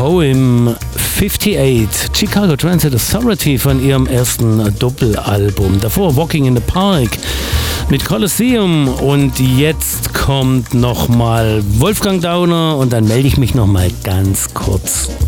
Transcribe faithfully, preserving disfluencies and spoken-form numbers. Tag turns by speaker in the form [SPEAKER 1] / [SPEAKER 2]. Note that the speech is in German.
[SPEAKER 1] Poem achtundfünfzig, Chicago Transit Authority von ihrem ersten Doppelalbum. Davor Walking in the Park mit Colosseum und jetzt kommt nochmal Wolfgang Dauner und dann melde ich mich nochmal ganz kurz.